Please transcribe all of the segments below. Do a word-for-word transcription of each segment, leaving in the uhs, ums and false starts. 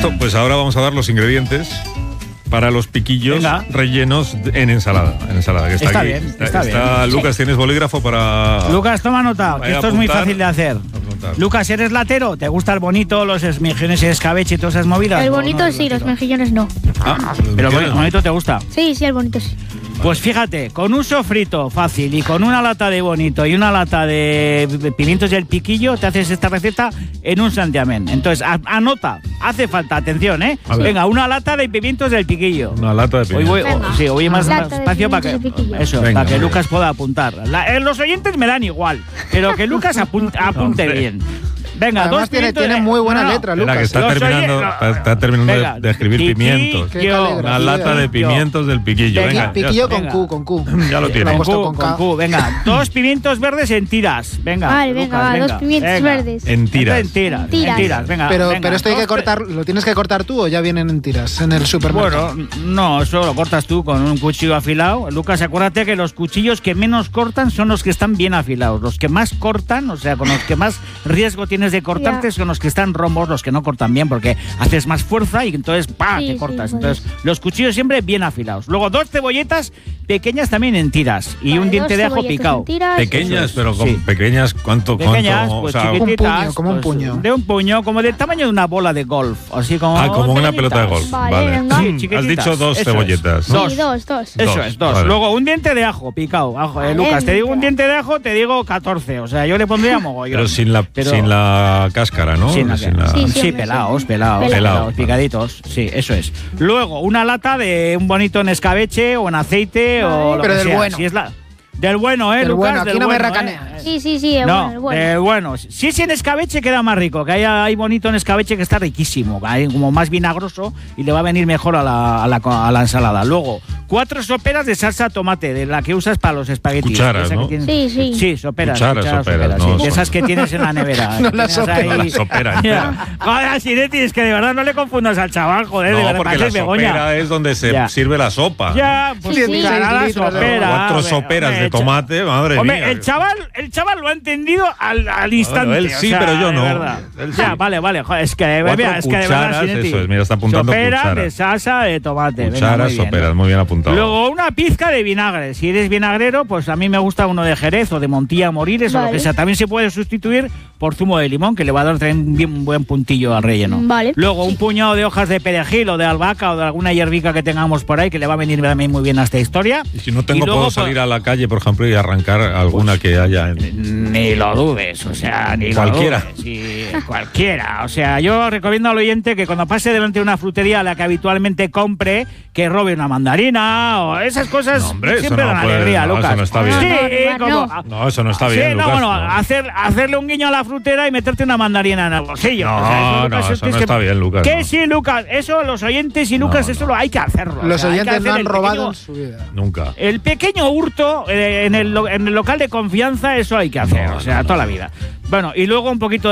Esto, pues ahora vamos a dar los ingredientes para los piquillos Venga. rellenos en ensalada. En ensalada que está, Está aquí. bien, está, está está bien. Lucas, ¿tienes bolígrafo para...? Lucas, toma nota, que Vaya esto a es muy apuntar. fácil de hacer. Apuntar. Lucas, ¿eres latero? ¿Te gusta el bonito, los mejillones y escabeche y todas esas movidas? El ¿O bonito no eres sí, los latero? mejillones no. Ah, Pero ¿quieres? el bonito te gusta. Sí, sí, el bonito sí. Pues fíjate, con un sofrito fácil y con una lata de bonito y una lata de pimientos del piquillo, te haces esta receta en un santiamén. Entonces, a- anota, hace falta, atención, ¿eh? A ver. Venga, una lata de pimientos del piquillo. Una lata de Hoy pimientos. voy, Venga. sí, hoy más, Lata más de espacio para que, pimientos de piquillo. eso, Venga, para que muy Lucas bien. pueda apuntar. La- eh, los oyentes me dan igual, pero que Lucas apun- apunte Hombre. bien. Venga, Además dos tiene, pimientos tiene de- muy buena no, no. letra, Espera, que Lucas. está Los terminando, oye- está, está terminando de- Venga, de, escribir piqui- pimientos. Qué Yo- caligrafía. Una lata de Piquillo. pimientos del piquillo. Venga, Venga, ya Piquillo está. con venga. Q, con Q. Ya lo Lo tiene. he Con puesto Q, con con K. Q, venga, dos pimientos verdes en tiras, venga. Vale, venga, Lucas, va, venga, dos pimientos venga. verdes. En tiras. En tiras, En tiras. en tiras, venga. Pero, venga, pero esto hay que dos- cortar, ¿lo tienes que cortar tú o ya vienen en tiras en el supermercado? Bueno, no, eso lo cortas tú con un cuchillo afilado. Lucas, acuérdate que los cuchillos que menos cortan son los que están bien afilados. Los que más cortan, o sea, con los que más riesgo tienes de cortarte, Ya. son los que están rombos, los que no cortan bien, porque haces más fuerza y entonces ¡pa! Sí, te sí, cortas. pues. Entonces, los cuchillos siempre bien afilados. Luego, dos cebolletas pequeñas también en tiras y Vale, un diente dos de ajo cebolletas picado. en tiras. Pequeñas, pero con Sí. pequeñas, ¿cuánto? Pequeñas, cuánto? pues O sea, chiquititas. Un puño, como un pues, puño. De un puño, como del tamaño de una bola de golf. Así como. ah, como una pelota de golf. pequeñitas. Vale, Vale. venga. Sí, Mm, Has chiquititas. dicho dos Eso es. cebolletas, ¿no? Dos. Sí, dos, dos. Eso Dos, es, dos. vale. Luego un diente de ajo picado. Ajo, eh, Vale, Lucas, te digo un venga. diente de ajo, te digo catorce. O sea, yo le pondría mogollón. Pero sin la, Pero- sin la cáscara, ¿no? Sin la- Sí, Sí, sí, hombre, pelados, sí. pelados, Pelado. pelados, picaditos. Sí, eso es. Luego, una lata de un bonito en escabeche o en aceite o Vale. lo Pero que del sea. bueno. Si es la, del bueno, ¿eh, Del Lucas? bueno, aquí Del no me bueno, racaneas. ¿eh? Sí, sí, sí, el No, bueno, el bueno. del bueno. Si es en escabeche queda más rico, que hay, hay bonito en escabeche que está riquísimo, que hay como más vinagroso y le va a venir mejor a la, a la, a la ensalada. Luego, cuatro soperas de salsa tomate, de la que usas para los espaguetis. Cucharas, Esa que ¿no? tienes- Sí, sí. Sí, soperas. Cucharas, soperas, no, sí, de son- esas que tienes en la nevera. No que las tienes soperas, ahí- la sopera. Ya. Joder, Sinetti, es que de verdad no le confundas al chaval, joder, de No, verdad, porque la pareces Begoña. sopera es donde se Ya. sirve la sopa. Ya, pues Sí, sí, sí. la Seis litros de sopera. Cuatro hombre, soperas hombre, de el cha- tomate, madre Hombre, mía. el chaval, el chaval lo ha entendido al, al instante. él sí, o sea, pero yo de no. verdad. Él sí. Ya, vale, vale. joder, es que, Cuatro mira, es que de verdad, cucharas, Sinetti. eso es, mira, está apuntando Sopera cucharas. de salsa de tomate. venga, Cucharas, muy bien. soperas, muy bien apuntado. Luego una pizca de vinagre. Si eres vinagrero, pues a mí me gusta uno de Jerez o de Montilla Moriles o lo Vale. que sea. También se puede sustituir por zumo de limón, que le va a dar también bien- un buen puntillo al relleno. Vale. Luego un puñado de hojas de perejil o de albahaca o de alguna hierbica que tengamos por ahí, que le va a venir también muy bien a esta historia. Y si no tengo, Y luego, puedo pues, salir a la calle, por ejemplo, y arrancar alguna que haya en... Ni lo dudes, o sea, ni Cualquiera. lo dudes. Sí, cualquiera. O sea, yo recomiendo al oyente que cuando pase delante de una frutería a la que habitualmente compre, que robe una mandarina o esas cosas. No, hombre, eso siempre no dan puede- alegría, no, Lucas. eso no está bien. Sí, No, no, como- no. No, eso no está Sí, bien, no, Lucas, bueno, no. Hacer, hacerle un guiño a la frutera y meterte una mandarina en el bolsillo. No, O sea, no, Lucas, eso es no que- está bien, Lucas, Que no. sí, Lucas, eso los oyentes y Lucas, No, eso no. lo hay que hacerlo. Los O sea, hay que oyentes no hacer han el robado pequeño- en su vida. Nunca. el pequeño hurto eh, en, el, lo- en el local de confianza, eso hay que hacer, No, o sea, no, no. toda la vida. Bueno, y luego un poquito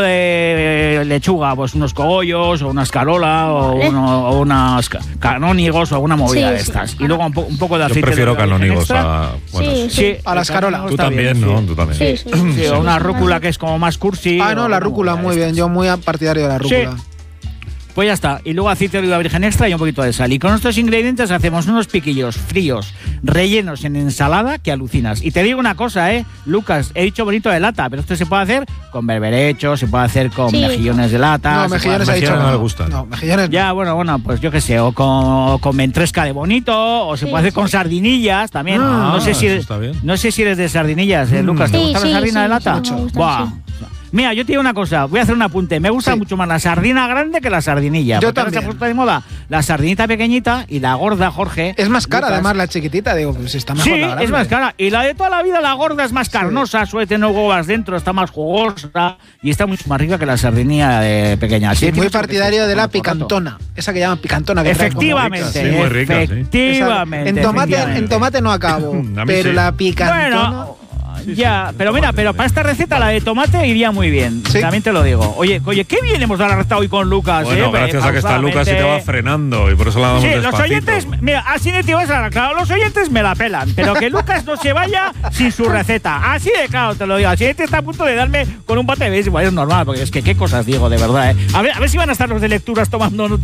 de eh, lechuga, pues unos cogollos o una escarola o, Vale. uno- o unas ca- canónigos o alguna movida Sí, de sí. estas. Y luego un, po- un poco de Yo aceite prefiero de oliva virgen canónigos extra. a... Bueno, Sí, Sí, A la el escarola. canónigo Tú está también, bien, ¿no? sí. Tú también. Sí, sí. Sí, o una rúcula que es como más cursi. Ah, o no, la una rúcula, movida muy de bien. estas. Yo muy partidario de la rúcula. Pues ya está. Y luego aceite de oliva virgen extra y un poquito de sal. Y con estos ingredientes hacemos unos piquillos fríos, rellenos en ensalada que alucinas. Y te digo una cosa, ¿eh? Lucas, he dicho bonito de lata, pero esto se puede hacer con berberechos, se puede hacer con Sí. mejillones de lata. No, se puede mejillones ha hacer- dicho mejillones que no le gustan. No, mejillones no. Ya, bueno, bueno, pues yo qué sé, o con, o con ventresca de bonito, o se Sí, puede hacer sí. con sardinillas también. Ah, no sé si eso eres, está bien. no sé si eres de sardinillas, ¿eh, Mm. Lucas. ¿Te Sí, gusta sí, la sardina sí, de lata? sí, me gusta, Buah. sí. Mira, yo te digo una cosa, voy a hacer un apunte. Me gusta Sí. mucho más la sardina grande que la sardinilla. Yo porque ahora se ha también. puesto de moda la sardinita pequeñita y la gorda, Jorge. Es más cara, Lucas. además, la chiquitita. Digo, pues está mejor Sí, la grande. es más cara. Y la de toda la vida, la gorda, es más carnosa, suele tener huevas dentro, está más jugosa y está mucho más rica que la sardinilla de pequeña. Sí, Sí, muy tienes que partidario crecer de la con el formato. picantona. Esa que llaman picantona. Que trae como- Efectivamente, Sí, muy rica, sí. efectivamente. En tomate, efectivamente. en tomate no acabo. A mí pero sí. la picantona. Bueno, ya, pero mira, pero para esta receta la de tomate iría muy bien. Sí. También te lo digo. Oye, oye, qué bien hemos dado la receta hoy con Lucas. Bueno, eh, gracias a que está Lucas y te va pausadamente. frenando y por eso la damos Sí, los despacito. oyentes, mira, así de tío, claro, los oyentes me la pelan, pero que Lucas no se vaya sin su receta. Así de claro, te lo digo. Así te está a punto de darme con un bate de béisbol. Es normal, porque es que qué cosas digo, de verdad, ¿eh? A ver, a ver si van a estar los de lecturas tomando nota.